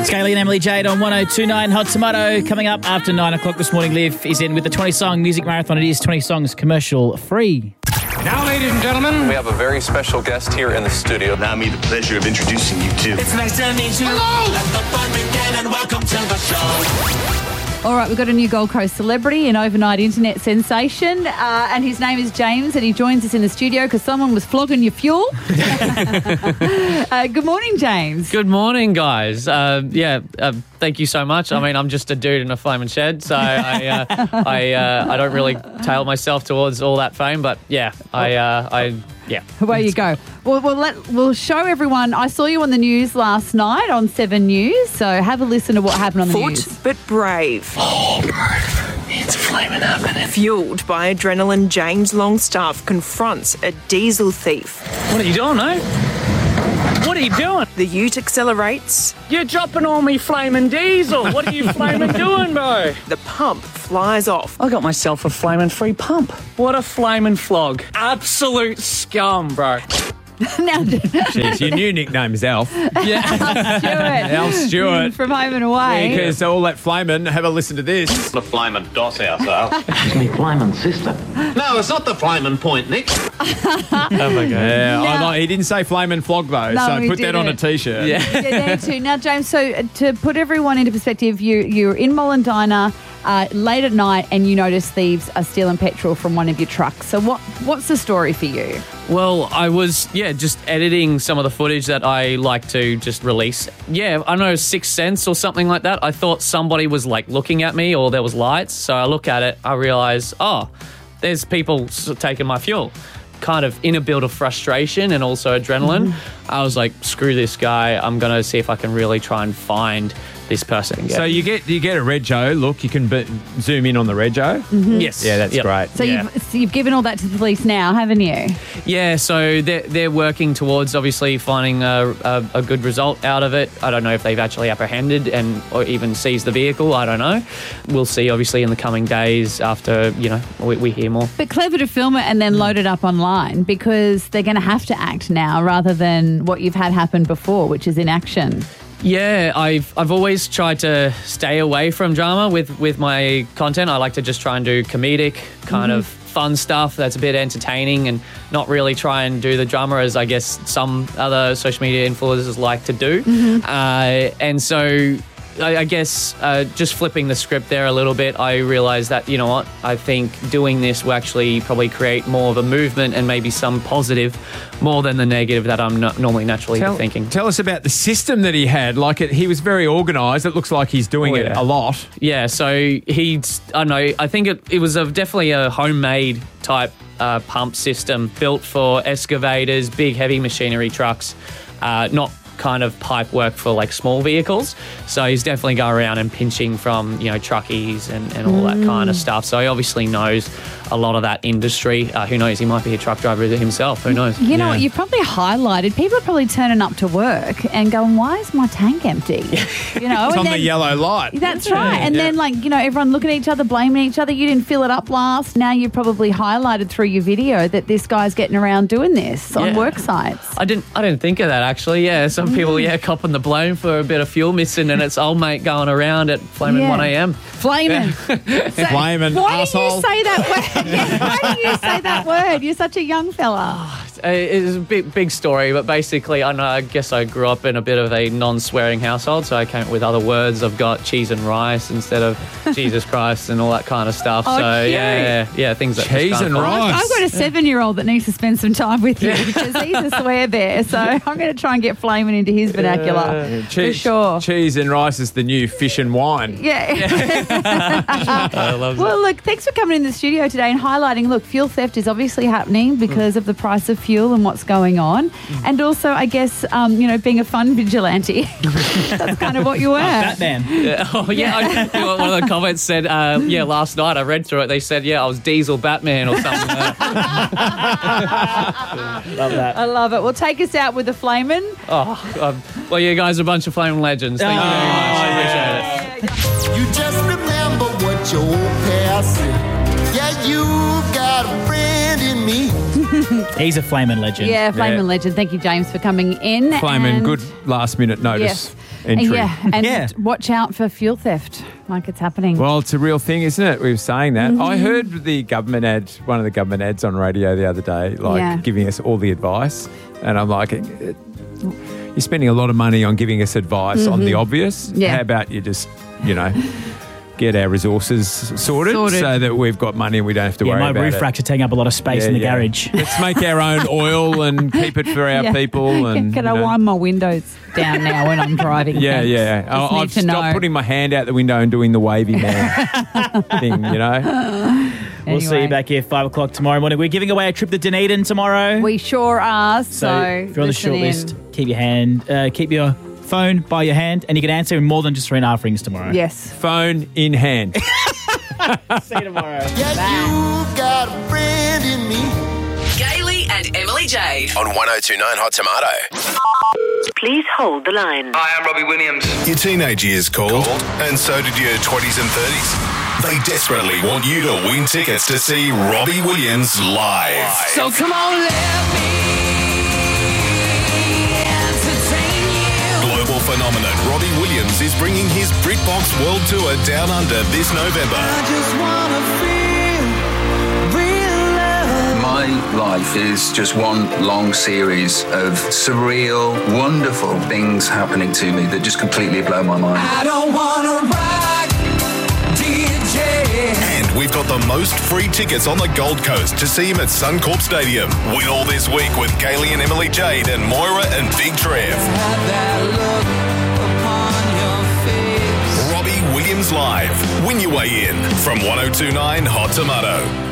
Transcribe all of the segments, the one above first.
Scaly and Emily Jade on 1029 Hot Tomato. Coming up after 9 o'clock this morning, Liv is in with the 20-song music marathon. It is 20 songs commercial free. Now, ladies and gentlemen, we have a very special guest here in the studio. Allow me the pleasure of introducing you to... It's nice to meet you. Hello! Let the fun begin and welcome to the show. All right, we've got a new Gold Coast celebrity, an overnight internet sensation, and his name is James, and he joins us in the studio because someone was flogging your fuel. Good morning, James. Good morning, guys. Thank you so much. I mean, I'm just a dude in a flaming shed, so I don't really tail myself towards all that fame, but yeah. Away you go. We'll show everyone. I saw you on the news last night on 7 News, so have a listen to what happened on the news. But brave. Oh, bro, it's flaming happening. Fueled by adrenaline, James Longstaff confronts a diesel thief. What are you doing, mate? What are you doing? The ute accelerates. You're dropping all me flaming diesel. What are you flaming doing, bro? The pump flies off. I got myself a flaming free pump. What a flaming flog. Absolute scum, bro. Now, jeez, your new nickname is Alf. Yeah, Alf Stewart. From Home and Away. Because all that flaming, have a listen to this. The flaming DOS house, Alf. It's me flaming sister. No, it's not the flaming point, Nick. Oh my God. Yeah, he didn't say flaming flog though, no, so put that on a t-shirt. Yeah, there too. Now, James, so to put everyone into perspective, you're in Mullendina late at night and you notice thieves are stealing petrol from one of your trucks. So what's the story for you? Well, I was, just editing some of the footage that I like to just release. Yeah, I don't know, 6th Sense or something like that. I thought somebody was, looking at me or there was lights. So I look at it, I realise, there's people taking my fuel. Kind of in a build of frustration and also adrenaline. Mm-hmm. I was like, screw this guy. I'm going to see if I can really try and find this person. So you get a rego. Look, you can zoom in on the rego. Mm-hmm. Yes. Yeah, that's great. So you've given all that to the police now, haven't you? Yeah, so they're working towards obviously finding a good result out of it. I don't know if they've actually apprehended or even seized the vehicle. I don't know. We'll see obviously in the coming days after, we hear more. But clever to film it and then load it up online because they're going to have to act now rather than what you've had happen before, which is inaction. Yeah, I've always tried to stay away from drama with my content. I like to just try and do comedic kind of fun stuff that's a bit entertaining and not really try and do the drama as I guess some other social media influencers like to do. Mm-hmm. And so I guess just flipping the script there a little bit, I realised that, you know what, I think doing this will actually probably create more of a movement and maybe some positive more than the negative that I'm normally naturally thinking. Tell us about the system that he had. He was very organised. It looks like he's doing it a lot. Yeah, so I don't know, I think it was definitely a homemade type pump system built for excavators, big heavy machinery trucks, not kind of pipe work for small vehicles. So he's definitely going around and pinching from, truckies and all that kind of stuff. So he obviously knows a lot of that industry. Who knows? He might be a truck driver himself. Who knows? You know what? You've probably highlighted. People are probably turning up to work and going, why is my tank empty? It's on the yellow light. That's right. And then everyone looking at each other, blaming each other. You didn't fill it up last. Now you've probably highlighted through your video that this guy's getting around doing this on work sites. I didn't think of that actually. Yeah. Some people, copping the blame for a bit of fuel missing and it's old mate going around at flaming 1 a.m. Flaming. Flaming why asshole. Why do you say that word? Why do you say that word? You're such a young fella. It's a big story, but basically I guess I grew up in a bit of a non-swearing household, so I came up with other words. I've got cheese and rice instead of Jesus Christ and all that kind of stuff. Oh, so cute. yeah, things that cheese and rice. I've got a 7-year-old that needs to spend some time with you because he's a swear bear. So I'm going to try and get flaming into his vernacular for sure. Cheese and rice is the new fish and wine. Yeah. I love well, look, thanks for coming in the studio today and highlighting. Look, fuel theft is obviously happening because of the price of fuel and what's going on, and also I guess being a fun vigilante. That's kind of what you were. Batman. One of the comments said, last night I read through it. They said, I was Diesel Batman or something. Love that. I love it. Well, take us out with the flamin'. Well, you guys are a bunch of flaming legends. Thank you very much. I appreciate it. You just remember what your old past said. Yeah, you got a friend in me. He's a flaming legend. Yeah, flaming legend. Thank you, James, for coming in. Flaming, good last minute notice. Yes. entry. And watch out for fuel theft, like it's happening. Well, it's a real thing, isn't it? We were saying that. I heard the government ad, one of the government ads on radio the other day, giving us all the advice. And I'm like, you're spending a lot of money on giving us advice on the obvious. Yeah. How about you just, get our resources sorted so that we've got money and we don't have to worry about it. My roof racks are taking up a lot of space in the garage. Let's make our own oil and keep it for our people. And Can I wind my windows down now when I'm driving? I've stopped putting my hand out the window and doing the wavy man thing, We'll see you back here 5 o'clock tomorrow morning. We're giving away a trip to Dunedin tomorrow. We sure are. So if you're on the short list, keep your phone by your hand, and you can answer in more than just 3.5 rings tomorrow. Yes. Phone in hand. See you tomorrow. You got a friend in me. Gaily and Emily Jade on 102.9 Hot Tomato. Please hold the line. Hi, I'm Robbie Williams. Your teenage years called, and so did your 20s and 30s. They desperately want you to win tickets to see Robbie Williams live. So come on, let me entertain you. Global phenomenon Robbie Williams is bringing his BritBox World Tour down under this November. I just wanna feel real love. My life is just one long series of surreal, wonderful things happening to me that just completely blow my mind. I don't wanna rock DJ. And we've got the most free tickets on the Gold Coast to see him at Suncorp Stadium. Win all this week with Gaily and Emily Jade and Moira and Big Trev. Robbie Williams Live. Win your way in from 102.9 Hot Tomato.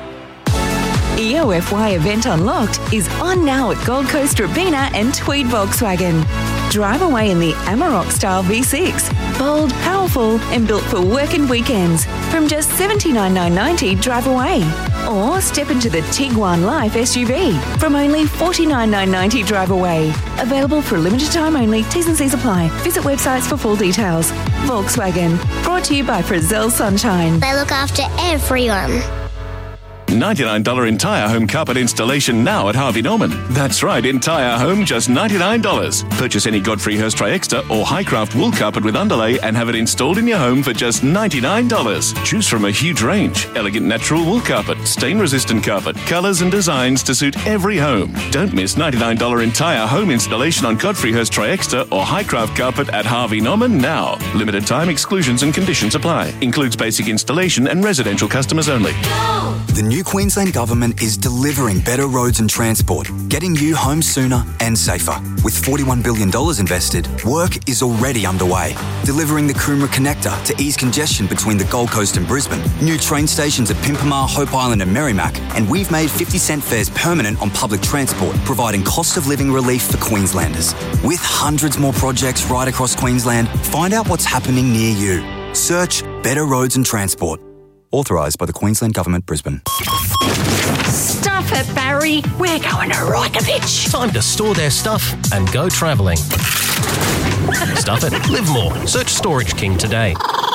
EOFY Event Unlocked is on now at Gold Coast Robina and Tweed Volkswagen. Drive away in the Amarok style V6. Bold, powerful and built for work and weekends. From just $79,990 drive away. Or step into the Tiguan Life SUV from only $49,990 drive away. Available for a limited time only. T's and C's apply. Visit websites for full details. Volkswagen. Brought to you by Frizzell Sunshine. They look after everyone. $99 entire home carpet installation now at Harvey Norman. That's right, entire home, just $99. Purchase any Godfrey Hirst Tri-Extra or Highcraft wool carpet with underlay and have it installed in your home for just $99. Choose from a huge range. Elegant natural wool carpet, stain-resistant carpet, colours and designs to suit every home. Don't miss $99 entire home installation on Godfrey Hirst Tri-Extra or Highcraft carpet at Harvey Norman now. Limited time exclusions and conditions apply. Includes basic installation and residential customers only. The new Queensland Government is delivering better roads and transport, getting you home sooner and safer. With $41 billion invested, work is already underway. Delivering the Coomera Connector to ease congestion between the Gold Coast and Brisbane, new train stations at Pimpamar, Hope Island and Merrimack, and we've made 50-cent fares permanent on public transport, providing cost of living relief for Queenslanders. With hundreds more projects right across Queensland, find out what's happening near you. Search Better Roads and Transport. Authorised by the Queensland Government, Brisbane. Stuff it, Barry. We're going to ride the pitch. Time to store their stuff and go travelling. Stuff it. Live more. Search Storage King today.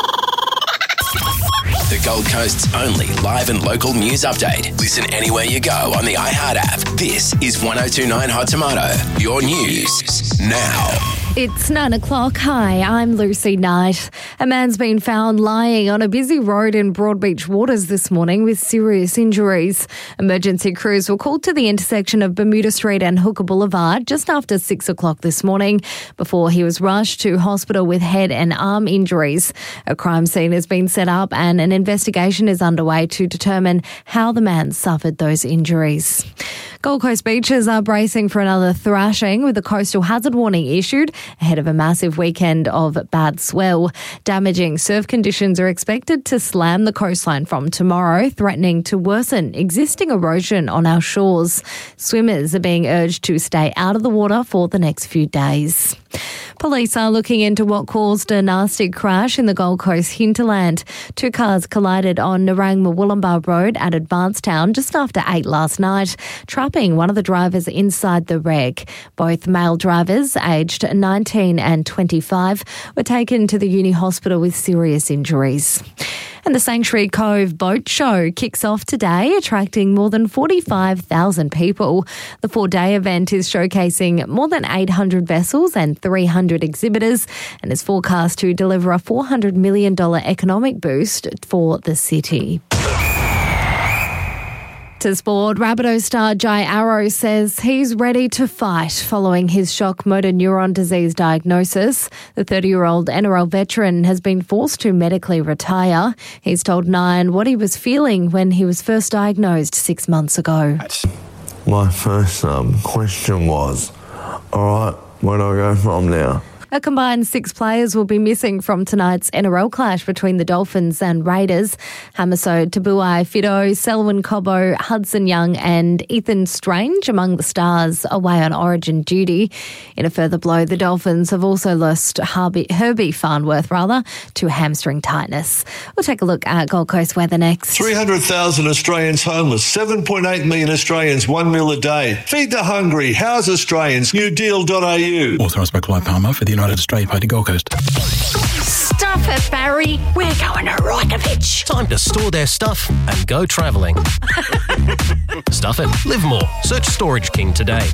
The Gold Coast's only live and local news update. Listen anywhere you go on the iHeart app. This is 102.9 Hot Tomato. Your news now. It's 9 o'clock. Hi, I'm Lucy Knight. A man's been found lying on a busy road in Broadbeach Waters this morning with serious injuries. Emergency crews were called to the intersection of Bermuda Street and Hooker Boulevard just after 6 o'clock this morning before he was rushed to hospital with head and arm injuries. A crime scene has been set up and an investigation is underway to determine how the man suffered those injuries. Gold Coast beaches are bracing for another thrashing with a coastal hazard warning issued ahead of a massive weekend of bad swell. Damaging surf conditions are expected to slam the coastline from tomorrow, threatening to worsen existing erosion on our shores. Swimmers are being urged to stay out of the water for the next few days. Police are looking into what caused a nasty crash in the Gold Coast hinterland. Two cars collided on Narang-Murwillumbah Road at Advancetown just after 8 last night, trapping one of the drivers inside the wreck. Both male drivers, aged 19 and 25, were taken to the uni hospital with serious injuries. And the Sanctuary Cove Boat Show kicks off today, attracting more than 45,000 people. The 4-day event is showcasing more than 800 vessels and 300 exhibitors and is forecast to deliver a $400 million economic boost for the city. To sport, Rabbitohs star Jai Arrow says he's ready to fight following his shock motor neuron disease diagnosis. The 30-year-old NRL veteran has been forced to medically retire. He's told Nine what he was feeling when he was first diagnosed 6 months ago. My first question was, all right, where do I go from now? A combined 6 players will be missing from tonight's NRL clash between the Dolphins and Raiders. Hamiso Tabuai Fido, Selwyn Cobbo, Hudson Young and Ethan Strange among the stars away on Origin duty. In a further blow, the Dolphins have also lost Herbie Farnworth to hamstring tightness. We'll take a look at Gold Coast weather next. 300,000 Australians homeless, 7.8 million Australians, 1 meal a day. Feed the hungry, house Australians, newdeal.au. Authorised by Clive Palmer for the United Australia Party Gold Coast. Stop it, Barry. We're going to Rokovich. Time to store their stuff and go travelling. Stuff it, live more. Search Storage King today.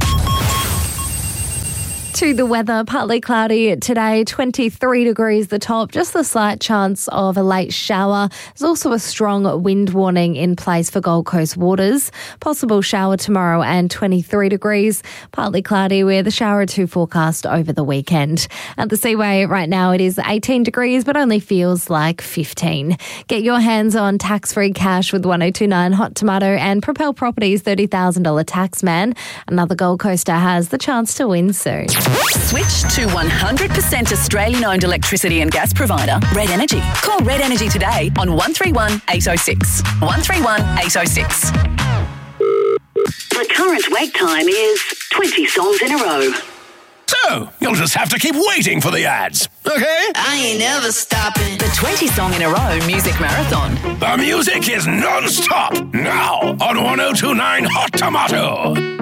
To the weather, partly cloudy today, 23 degrees the top, just a slight chance of a late shower. There's also a strong wind warning in place for Gold Coast waters. Possible shower tomorrow and 23 degrees, partly cloudy with a shower or two forecast over the weekend. At the Seaway right now it is 18 degrees but only feels like 15. Get your hands on tax-free cash with 1029 Hot Tomato and Propel Properties $30,000 tax man. Another Gold Coaster has the chance to win soon. Switch to 100% Australian-owned electricity and gas provider, Red Energy. Call Red Energy today on 131 806. 131 806. The current wait time is 20 songs in a row. So, you'll just have to keep waiting for the ads, okay? I ain't never stopping. The 20 song in a row music marathon. The music is non-stop now on 1029 Hot Tomato.